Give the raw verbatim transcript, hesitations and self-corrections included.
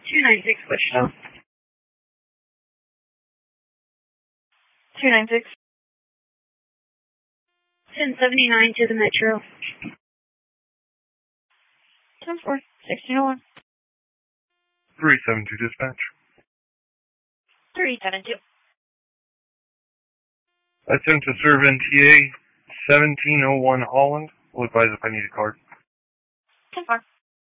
two ninety-six Wichita. two ninety-six. ten seventy-nine to the Metro. ten four, sixteen oh one. three seven two dispatch. three seven two. I sent to serve N T A seventeen oh one Holland. Will advise if I need a card.